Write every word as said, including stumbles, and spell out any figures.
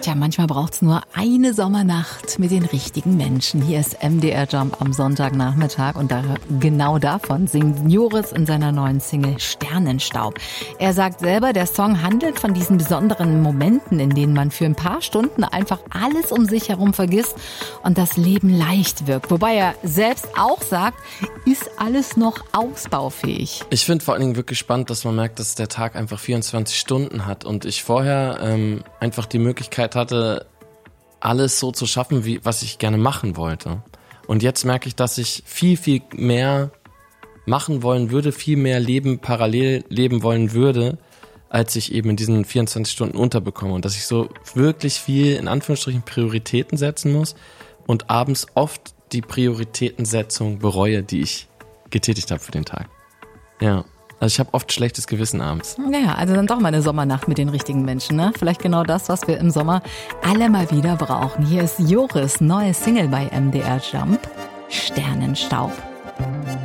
Tja, manchmal braucht's nur eine Sommernacht mit den richtigen Menschen. Hier ist M D R Jump am Sonntagnachmittag und da, genau davon singt Joris in seiner neuen Single Sternenstaub. Er sagt selber, der Song handelt von diesen besonderen Momenten, in denen man für ein paar Stunden einfach alles um sich herum vergisst und das Leben leicht wirkt. Wobei er selbst auch sagt, ist alles noch ausbaufähig. Ich finde vor allen Dingen wirklich spannend, dass man merkt, dass der Tag einfach vierundzwanzig Stunden hat und ich vorher ähm, einfach die Möglichkeit hatte, alles so zu schaffen, wie was ich gerne machen wollte. Und jetzt merke ich, dass ich viel, viel mehr machen wollen würde, viel mehr Leben parallel leben wollen würde, als ich eben in diesen vierundzwanzig Stunden unterbekomme. Und dass ich so wirklich viel, in Anführungsstrichen, Prioritäten setzen muss und abends oft die Prioritätensetzung bereue, die ich getätigt habe für den Tag. Ja. Also ich habe oft schlechtes Gewissen abends. Naja, also dann doch mal eine Sommernacht mit den richtigen Menschen, ne? Vielleicht genau das, was wir im Sommer alle mal wieder brauchen. Hier ist Joris' neue Single bei M D R Jump, Sternenstaub.